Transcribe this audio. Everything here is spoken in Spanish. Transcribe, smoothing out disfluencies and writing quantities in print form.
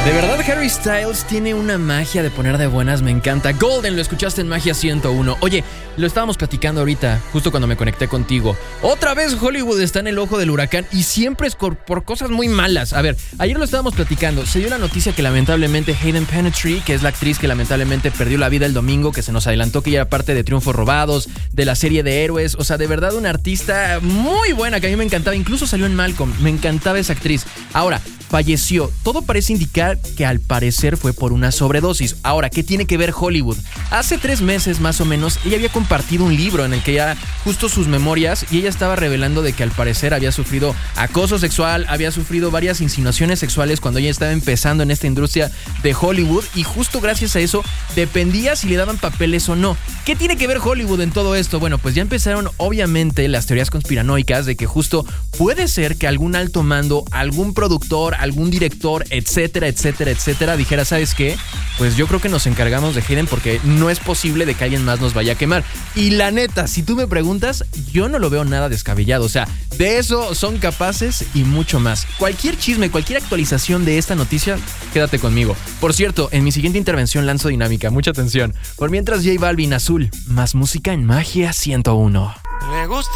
De verdad, Harry Styles tiene una magia de poner de buenas, me encanta. Golden, lo escuchaste en Magia 101. Oye, lo estábamos platicando ahorita, justo cuando me conecté contigo. Otra vez Hollywood está en el ojo del huracán y siempre es por cosas muy malas. A ver, ayer lo estábamos platicando. Se dio la noticia que lamentablemente Hayden Panettiere, que es la actriz que lamentablemente perdió la vida el domingo, que se nos adelantó que ella era parte de Triunfos Robados, de la serie de Héroes. O sea, de verdad una artista muy buena que a mí me encantaba. Incluso salió en Malcolm. Me encantaba esa actriz. Ahora, falleció. Todo parece indicar que al parecer fue por una sobredosis. Ahora, ¿qué tiene que ver Hollywood? Hace 3 meses más o menos, ella había compartido un libro en el que ya justo sus memorias, y ella estaba revelando de que al parecer había sufrido acoso sexual, había sufrido varias insinuaciones sexuales cuando ella estaba empezando en esta industria de Hollywood, y justo gracias a eso dependía si le daban papeles o no. ¿Qué tiene que ver Hollywood en todo esto? Bueno, pues ya empezaron obviamente las teorías conspiranoicas de que justo puede ser que algún alto mando, algún productor, algún director, etcétera, etcétera, etcétera, dijera, ¿sabes qué? Pues yo creo que nos encargamos de Hayden porque no es posible de que alguien más nos vaya a quemar. Y la neta, si tú me preguntas, yo no lo veo nada descabellado. O sea, de eso son capaces y mucho más. Cualquier chisme, cualquier actualización de esta noticia, quédate conmigo. Por cierto, en mi siguiente intervención lanzo dinámica. Mucha atención. Por mientras, J Balvin, Azul. Más música en Magia 101. Me gusta.